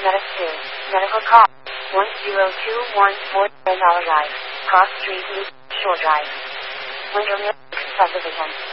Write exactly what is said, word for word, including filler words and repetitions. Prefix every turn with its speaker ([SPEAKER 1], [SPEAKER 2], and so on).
[SPEAKER 1] Medic two. Medical call. one zero two one four Dollar Drive. Cross Street, Loop, Shore Drive. Windermere Subdivision.